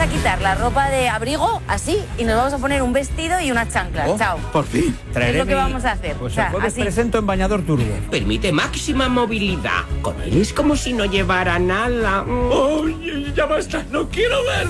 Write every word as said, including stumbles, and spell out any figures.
a quitar la ropa de abrigo, así, y nos vamos a poner un vestido y unas chanclas. Oh, Chao. por fin. Es lo que vamos a hacer. Pues o sea, el jueves así. presento en bañador turbo. Permite máxima movilidad. Con él es como si no llevara nada. Oye, ya basta, no quiero ver.